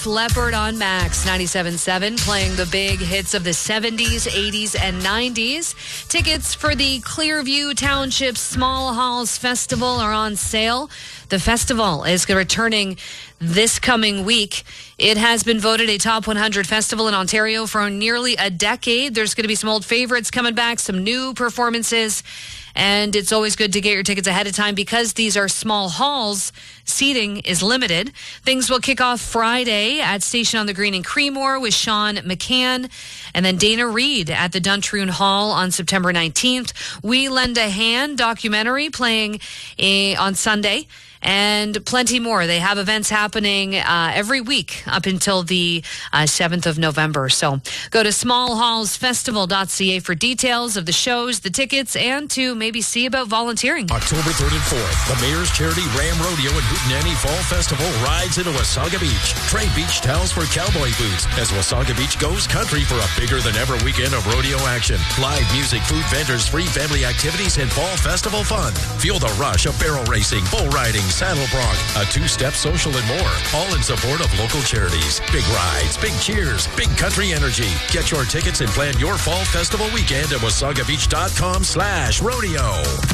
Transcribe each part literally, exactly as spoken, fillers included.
Leopard on Max ninety-seven point seven, playing the big hits of the seventies, eighties, and nineties. Tickets for the Clearview Township Small Halls Festival are on sale. The festival is returning this coming week. It has been voted a top one hundred festival in Ontario for nearly a decade. There's going to be some old favorites coming back, some new performances, and it's always good to get your tickets ahead of time because these are small halls. Seating is limited. Things will kick off Friday at Station on the Green in Creemore with Sean McCann, and then Dana Reed at the Duntroon Hall on September nineteenth. We Lend a Hand documentary playing a, on Sunday. And plenty more. They have events happening uh, every week up until the uh, seventh of November. So go to small halls festival dot c a for details of the shows, the tickets, and to maybe see about volunteering. October third and fourth, the Mayor's Charity Ram Rodeo and Hootenanny Fall Festival rides into Wasaga Beach. Trade beach towels for cowboy boots as Wasaga Beach goes country for a bigger-than-ever weekend of rodeo action. Live music, food vendors, free family activities, and fall festival fun. Feel the rush of barrel racing, bull riding, saddle bronc, a two-step social, and more. All in support of local charities. Big rides, big cheers, big country energy. Get your tickets and plan your fall festival weekend at wasagabeach.com slash rodeo.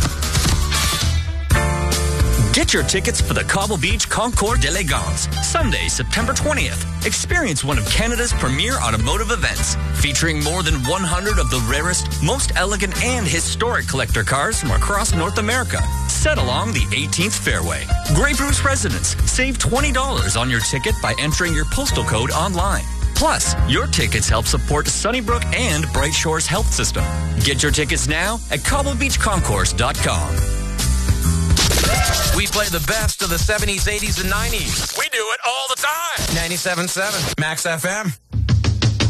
Get your tickets for the Cobble Beach Concours d'Elegance, Sunday, September twentieth. Experience one of Canada's premier automotive events, featuring more than one hundred of the rarest, most elegant, and historic collector cars from across North America, set along the eighteenth fairway. Grey Bruce residents save twenty dollars on your ticket by entering your postal code online. Plus, your tickets help support Sunnybrook and Bright Shores Health System. Get your tickets now at cobble beach concourse dot com. We play the best of the seventies, eighties, and nineties. We do it all the time. ninety-seven point seven Max F M.